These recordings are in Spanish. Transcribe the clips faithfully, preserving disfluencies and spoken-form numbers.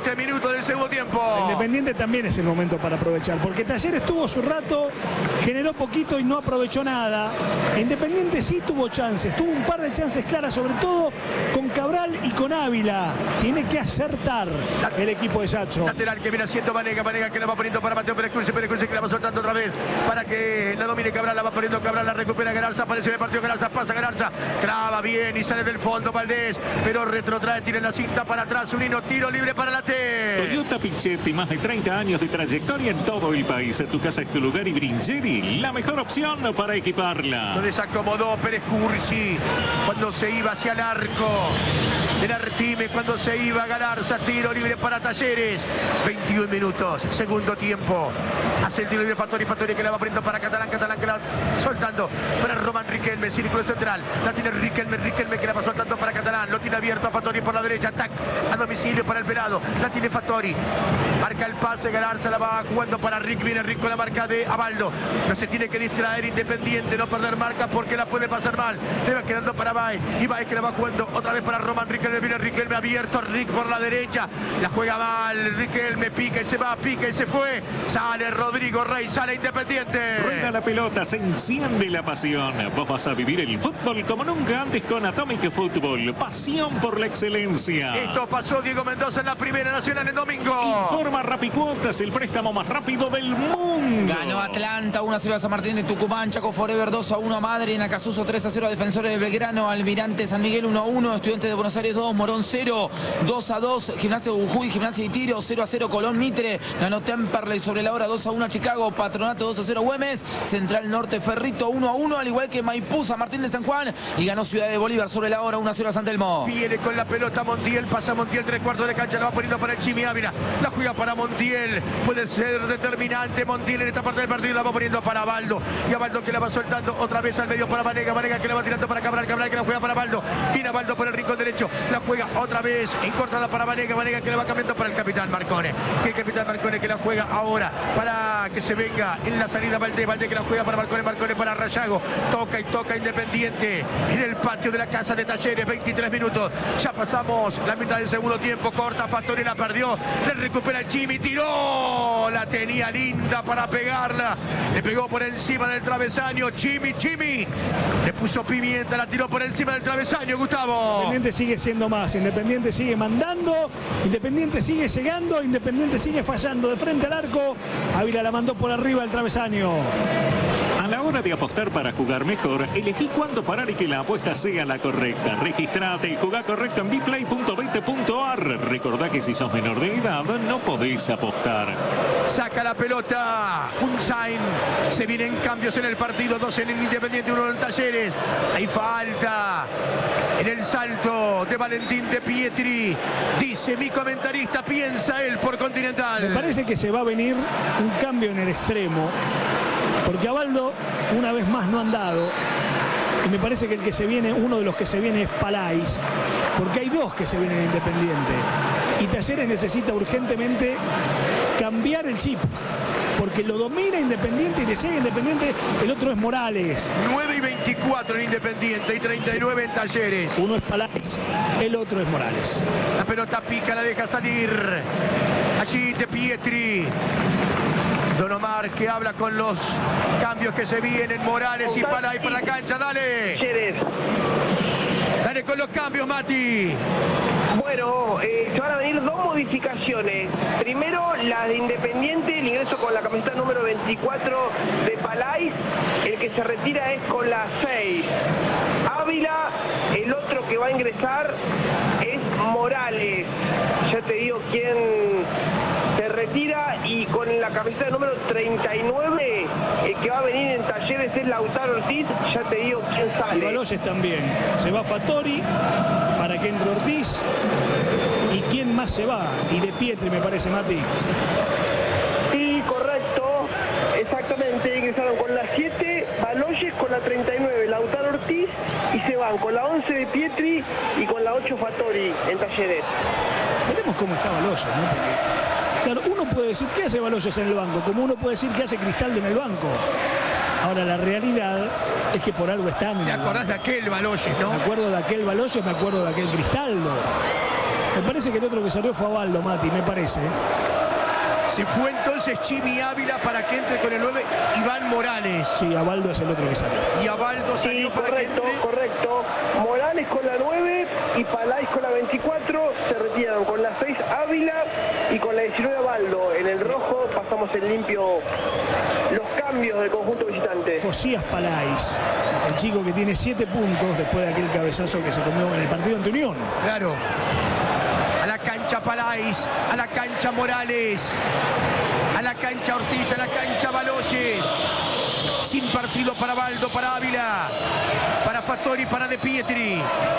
veinte minutos del segundo tiempo. Independiente también es el momento para aprovechar, porque Talleres tuvo su rato, generó poquito y no aprovechó nada. Independiente sí tuvo chances, tuvo un par de chances claras, sobre todo con Cabral y con Ávila. Tiene que acertar el equipo de Sacho. Lateral que viene haciendo Vanega, Vanega que la va poniendo para Mateo Pérez Cruz, Pérez Cruz que la va soltando otra vez para que la domine Cabral, la va poniendo Cabral, la recupera Galarza, aparece en el partido Galarza, pasa Galarza, traba bien y sale del fondo Valdés, pero retrotrae, tira en la cinta para atrás, Unino, tiro libre para la T. Toyota Pichetti, más de treinta años de trayectoria en todo el país. Tu casa es tu lugar y Bringeri, la mejor opción para equiparla. Lo desacomodó Pérez Cursi cuando se iba hacia el arco del Artime, cuando se iba Galarza, tiro libre para Talleres. veintiún minutos, segundo tiempo. Hace el tiro libre Fattori, Fattori que la va poniendo para Catalán, Catalán que la soltando para Román Riquelme, círculo central. La tiene Riquelme, Riquelme que la va soltando para Catalán. Lo tiene abierto a Fattori por la derecha. Tac, a domicilio para el pelado. La tiene Fattori. Marca el pase, Galarza la va jugando para Rick. Viene Rick con la marca de Abaldo. No se tiene que distraer Independiente, no perder marca porque la puede pasar mal. Le va quedando para Baez. Y Baez que la va jugando otra vez para Román Riquelme. Viene Riquelme abierto. Rick por la derecha. La juega mal. Riquelme pica y se va, pica y se fue. Sale Rodrigo Rey, sale Independiente. Rueda la pelota, se enciende la pasión. Vos vas a vivir el fútbol como nunca antes con Atomic Fútbol. Pasión por la excelencia. Esto pasó Diego Mendoza en la Primera Nacional el domingo. Informa Rapicuotas, el préstamo más rápido del mundo. Ganó Atlanta uno a cero a San Martín de Tucumán. Chaco Forever dos a uno a Madrid. Acasuso tres a cero a Defensores de Belgrano. Almirante San Miguel uno a uno. Estudiantes de Buenos Aires dos. Morón cero. dos a dos. Gimnasia de Jujuy. Gimnasia y Tiro cero a cero. Colón Mitre. Ganó Temperley sobre la hora dos a uno a Chicago. Patronato dos a cero Güemes. Central Norte Ferrito uno a uno. Al igual que Maipú, San Martín de San Juan. Y ganó Ciudad de Bolívar sobre la hora uno a cero a San Telmo. Viene con la pelota Montiel. Pasa Montiel tres cuartos de cancha. La va poniendo para el Chimi Ávila. La juega para Montiel. Puede ser determinante Montiel en esta parte del partido. La va poniendo para Abaldo. Y Abaldo que la va soltando otra vez al medio para Vanega. Vanega que la va tirando para Cabral. Cabral que la juega para Abaldo. Viene Abaldo por el rincón derecho. La juega otra vez encortada para Vanega. Vanega que la va cambiando para el capitán Marcone. Que el capitán Marcone que la juega ahora para que se venga en la salida Valdés. Valdés que la juega para Marcone. Marcone para Rayago. Toca y toca Independiente en el patio de la casa de Talleres. veintitrés minutos. Ya pasamos la mitad del segundo tiempo. Corta Fattori, la perdió. Le recupera el Chimi. Tiró. La tenía linda para pegarla. Le pegó por encima del travesaño. Chimi, Chimi. Le puso pimienta. La tiró por encima del travesaño, Gustavo. Independiente sigue siendo más. Independiente sigue mandando. Independiente sigue llegando. Independiente sigue fallando de frente al arco. Ávila la mandó por arriba al travesaño. A la hora de apostar para jugar mejor, elegí cuándo parar y que la apuesta sea la correcta. Registrate y jugá correcto en biplay punto vete punto ar. Recordá que si sos menor de edad no podés apostar. Saca la pelota Unzain. Se vienen cambios en el partido. Dos en el Independiente, uno en Talleres. Hay falta en el salto de Valentín de Pietri. Dice mi comentarista, piensa él por Continental. Me parece que se va a venir un cambio en el extremo. Porque Abaldo una vez más no han dado. Y me parece que el que se viene, uno de los que se viene es Palais. Porque hay dos que se vienen Independiente. Y Talleres necesita urgentemente cambiar el chip. Porque lo domina Independiente y le llega Independiente, el otro es Morales. nueve y veinticuatro en Independiente y treinta y nueve en Talleres. Uno es Palais, el otro es Morales. La pelota pica, la deja salir. Allí de Pietri. Don Omar que habla con los cambios que se vienen. Morales y Palais para la cancha. Dale. Dale con los cambios, Mati. Bueno, eh, se van a venir dos modificaciones. Primero, la de Independiente, el ingreso con la camiseta número veinticuatro de Palais. El que se retira es con la seis. Ávila, el otro que va a ingresar es Morales. Ya te digo quién se retira, y con la camiseta número treinta y nueve, el que va a venir en Talleres es Lautaro Ortiz. Ya te digo quién sale. Y Baloyes también. Se va Fattori para que entre Ortiz. ¿Y quién más se va? Y de Pietri, me parece, Mati. Sí, correcto. Exactamente. Ingresaron con la siete, Baloyes, con la treinta y nueve, Lautaro Ortiz, y se van con la once de Pietri y con la ocho Fattori en Talleres. Veremos cómo está Baloyes, ¿no? Porque, claro, uno puede decir, ¿qué hace Baloyes en el banco? Como uno puede decir, ¿qué hace Cristaldo en el banco? Ahora, la realidad es que por algo están en ¿Te el acordás banco. de aquel Baloyes, no? Me acuerdo de aquel Baloyes, me acuerdo de aquel Cristaldo. Me parece que el otro que salió fue Abaldo, Mati, me parece. Se fue entonces Chimi Ávila para que entre con el nueve Iván Morales. Sí, Abaldo es el otro que salió. Y Abaldo salió Sí, para correcto, que entre. correcto. Morales con la nueve y Paláis con la veinticuatro. Se retiran con la seis Ávila y con la diecinueve Abaldo. En el rojo pasamos en limpio los cambios del conjunto visitante. Josías Paláis, el chico que tiene siete puntos después de aquel cabezazo que se comió en el partido ante Unión. Claro. A la cancha Paláis, a la cancha Morales, a la cancha Ortiz, a la cancha Baloye. Sin partido para Baldo, para Ávila, para Fattori, para De Pietri.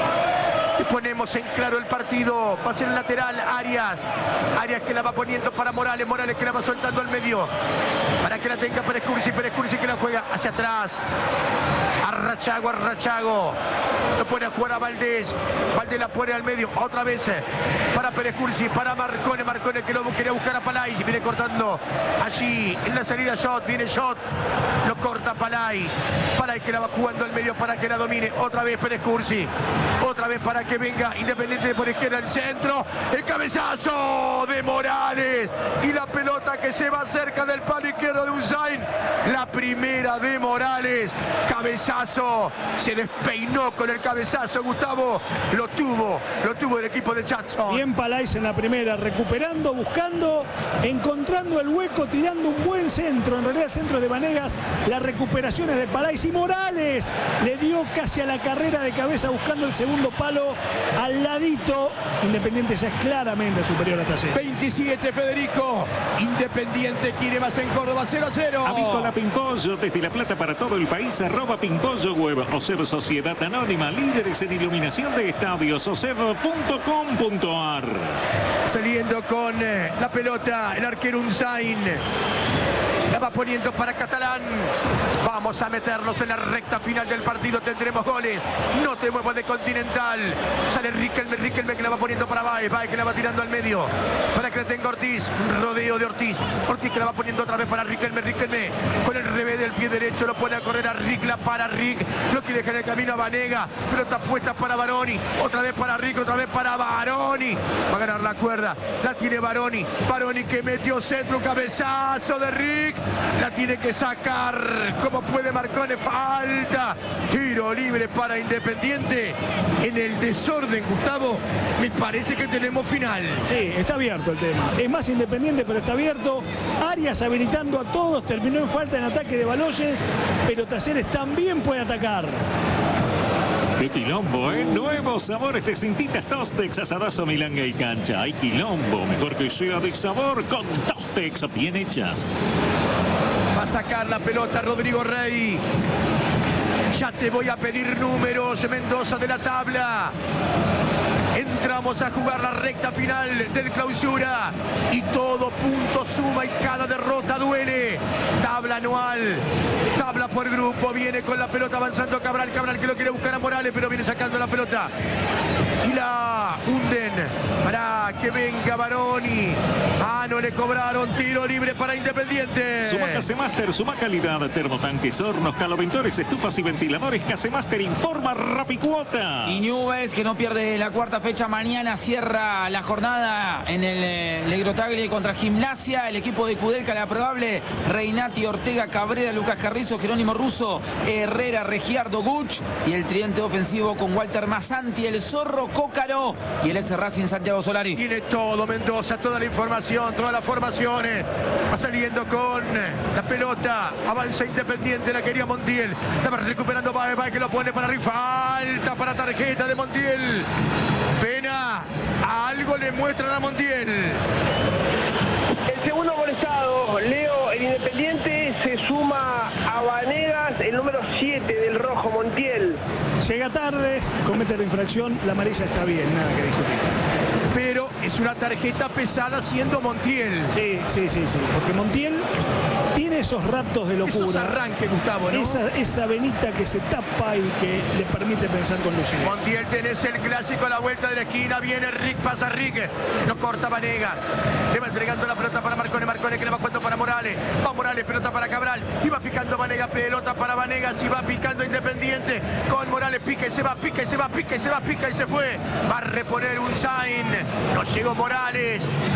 Y ponemos en claro el partido. Va a ser el lateral Arias. Arias que la va poniendo para Morales. Morales que la va soltando al medio. Para que la tenga Pérez Cursi. Pérez Cursi que la juega hacia atrás. Arrachago, Arrachago. Lo pone a jugar a Valdés. Valdés la pone al medio. Otra vez para Pérez Cursi. Para Marcone. Marcone que lo quería buscar a Paláis. Viene cortando allí en la salida Shot. Viene Shot. Lo corta Paláis. Paláis que la va jugando al medio para que la domine. Otra vez Pérez Cursi. Otra vez para que venga Independiente por izquierda al centro. El cabezazo de Morales. Y la pelota que se va cerca del palo izquierdo de Unzain. La primera de Morales. Cabezazo. Se despeinó con el cabezazo. Gustavo lo tuvo. Lo tuvo el equipo de Jackson. Bien Paláis en la primera, recuperando, buscando, encontrando el hueco, tirando un buen centro. En realidad el centro de Vanegas. Las recuperaciones de Paláis y Morales. Le dio casi a la carrera de cabeza buscando el segundo palo. Al ladito, Independiente ya es claramente superior a Talleres. veintisiete Federico. Independiente quiere más en Córdoba. cero a cero. Avícola Pimpollo, desde La Plata para todo el país, arroba Pimpollo Web, Osev Sociedad Anónima, líderes en iluminación de estadios, osev punto com punto ar. Saliendo con eh, la pelota el arquero Unzain. La va poniendo para Catalán. Vamos a meternos en la recta final del partido. Tendremos goles. No te muevas de Continental. Sale Riquelme. Riquelme que la va poniendo para Baez. Baez que la va tirando al medio. Para que la tenga Ortiz. Un rodeo de Ortiz. Ortiz que la va poniendo otra vez para Riquelme. Riquelme con el revés del pie derecho. Lo pone a correr a Rick. La para Rick. Lo quiere dejar en el camino a Vanega. Pelota puesta para Baroni. Otra vez para Rick. Otra vez para Baroni. Va a ganar la cuerda. La tiene Baroni. Baroni que metió centro. Un cabezazo de Rick. La tiene que sacar. Como puede Marcone. Falta. Tiro libre para Independiente. En el desorden, Gustavo, me parece que tenemos final. Sí, está abierto el tema. Es más Independiente, pero está abierto. Arias habilitando a todos. Terminó en falta en ataque de Baloyes. Pero Talleres también puede atacar. De quilombo, ¿eh? Nuevos sabores de cintitas Tostex, asadazo, milanga y cancha. Hay quilombo, mejor que sea de sabor con Tostex bien hechas. Va a sacar la pelota Rodrigo Rey. Ya te voy a pedir números, Mendoza, de la tabla. Entramos a jugar la recta final del clausura y todo punto suma y cada derrota duele. Tabla anual, tabla por grupo, viene con la pelota avanzando Cabral, Cabral que lo quiere buscar a Morales, pero viene sacando la pelota. Y la hunden para que venga Baroni. Ah, no le cobraron, tiro libre para Independiente. Suma Casemaster, suma calidad, termotanques, hornos, caloventores, estufas y ventiladores. Casemaster informa Rapicuota. Y Newell's, que no pierde la cuarta fecha, mañana cierra la jornada en el eh, Legrotaglie contra Gimnasia. El equipo de Kudelka, la probable: Reinati, Ortega, Cabrera, Lucas Carrizo, Jerónimo Russo, Herrera, Regiardo, Guch. Y el tridente ofensivo con Walter Massanti, el Zorro, Cócaro y el ex Racing Santiago Solari. Tiene todo Mendoza, toda la información, todas las formaciones. Va saliendo con la pelota. Avanza Independiente, la quería Montiel. La va recuperando Baez, Baez que lo pone para arriba. Falta para tarjeta de Montiel. Pena. Algo le muestran a Montiel. El segundo molestado, Leo, el Independiente se suma a Vanegas, el número siete del rojo, Montiel. Llega tarde, comete la infracción, la amarilla está bien, nada que discutir. Pero es una tarjeta pesada siendo Montiel. Sí, sí, sí, sí, porque Montiel Tiene esos raptos de Esos locura. arranques, Gustavo, ¿no? Esa, esa venita que se tapa y que le permite pensar con lucidez. Montiel, tenés el clásico a la vuelta de la esquina. Viene Rick, pasa Rick. No corta Vanega. Le va entregando la pelota para Marcone. Marcone que le va jugando para Morales. Va Morales, pelota para Cabral. Y va picando Vanega, pelota para Vanegas. Y va picando Independiente. Con Morales, pica y se va, pica y se va, pica y se va, pica y se fue. Va a reponer un sign. No llegó Morales.